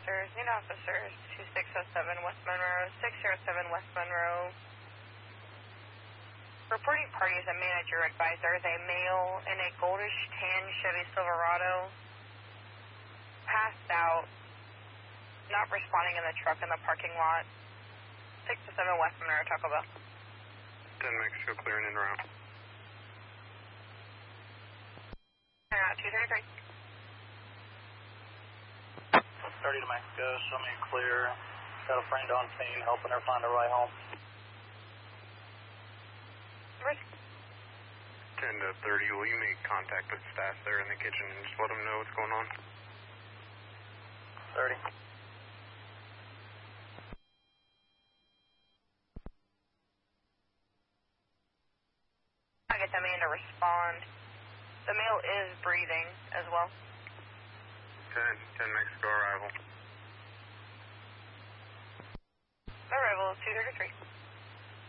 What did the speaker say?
Need officers 2607 West Monroe, 607 West Monroe. Reporting parties and manager advisors, a male in a goldish tan Chevy Silverado, passed out, not responding in the truck in the parking lot. 607 West Monroe, Taco Bell. 10 Mexico clearing en route. 233. 30 to Mexico, show me clear. Got a friend on scene, helping her find a ride home. 10 to 30, will you make contact with staff there in the kitchen and just let them know what's going on? 30. I get the man to respond. The male is breathing as well. 10 Mexico arrival. Arrival 233.